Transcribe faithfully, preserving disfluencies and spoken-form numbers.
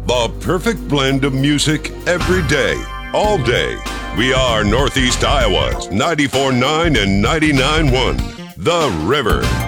The perfect blend of music every day, all day. We are Northeast Iowa's ninety-four point nine and ninety-nine point one, The River.